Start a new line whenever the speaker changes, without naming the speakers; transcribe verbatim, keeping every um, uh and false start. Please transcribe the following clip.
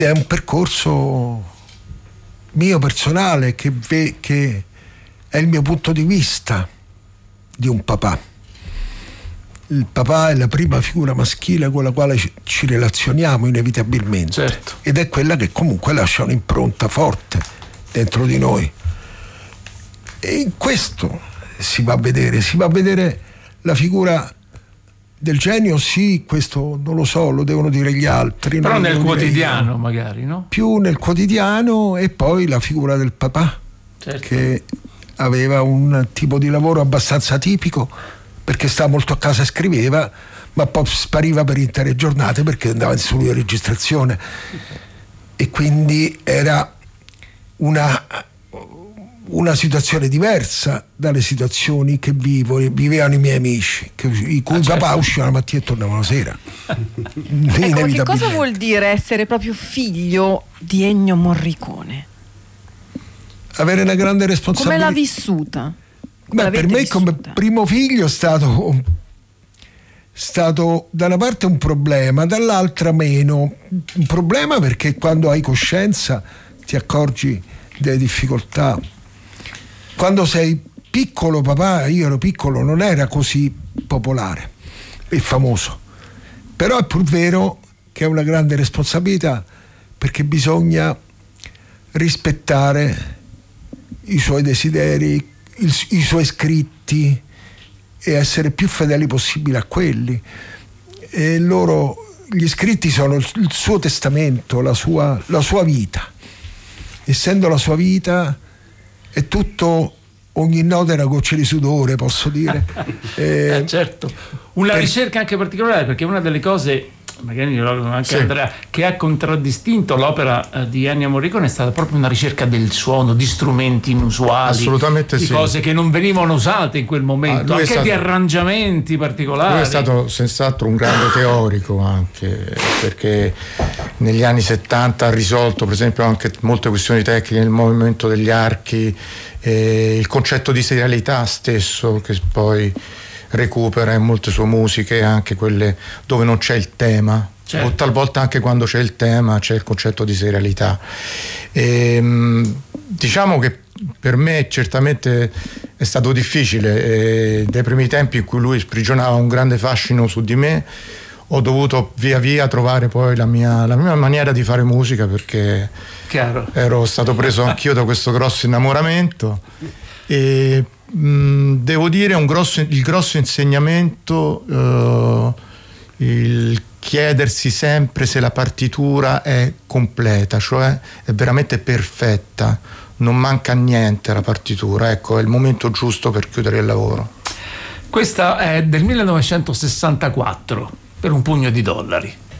È un percorso mio personale che, ve, che è il mio punto di vista di un papà. Il papà è la prima figura maschile con la quale ci, ci relazioniamo inevitabilmente,
certo.
Ed è quella che comunque lascia un'impronta forte dentro di noi. E in questo si va a vedere, si va a vedere la figura del genio, sì, questo non lo so, lo devono dire gli altri.
Però nel quotidiano
io.
magari, no?
Più nel quotidiano, e poi la figura del papà,
certo.
Che aveva un tipo di lavoro abbastanza tipico, perché stava molto a casa e scriveva, ma poi spariva per intere giornate perché andava in studio di registrazione, e quindi era una una situazione diversa dalle situazioni che vivo vivevano i miei amici, che, i cui ah, certo. papà uscivano la mattina e tornavano la sera.
Ecco, che cosa vuol dire essere proprio figlio di Ennio Morricone?
Avere una grande responsabilità.
Come l'ha vissuta? Come
Beh, per me
vissuta?
come primo figlio è stato stato da una parte un problema, dall'altra meno. Un problema perché quando hai coscienza ti accorgi delle difficoltà. Quando sei piccolo, papà, io ero piccolo, non era così popolare e famoso. Però è pur vero che è una grande responsabilità, perché bisogna rispettare i suoi desideri, il, i suoi scritti, e essere più fedeli possibile a quelli. E loro, gli scritti sono il, il suo testamento, la sua, la sua vita. Essendo la sua vita, è tutto, ogni nota è una goccia di sudore, posso dire.
eh, eh, certo, una per... ricerca anche particolare, perché una delle cose, magari anche sì. Andrea, che ha contraddistinto l'opera di Ennio Morricone è stata proprio una ricerca del suono, di strumenti inusuali,
assolutamente
di
sì.
cose che non venivano usate in quel momento, ah, anche stato, di arrangiamenti particolari.
Lui è stato senz'altro un grande teorico, anche perché negli anni settanta ha risolto per esempio anche molte questioni tecniche, il movimento degli archi, eh, il concetto di serialità stesso, che poi recupera in molte sue musiche, anche quelle dove non c'è il tema, certo. O talvolta anche quando c'è il tema c'è il concetto di serialità. E, diciamo che per me certamente è stato difficile, e dai primi tempi in cui lui sprigionava un grande fascino su di me, ho dovuto via via trovare poi la mia, la mia maniera di fare musica, perché
Chiaro.
ero stato preso anch'io da questo grosso innamoramento. E mh, devo dire un grosso, il grosso insegnamento, uh, il chiedersi sempre se la partitura è completa, cioè è veramente perfetta, non manca niente alla partitura, ecco, è il momento giusto per chiudere il lavoro.
Questa è del millenovecentosessantaquattro, per un pugno di dollari.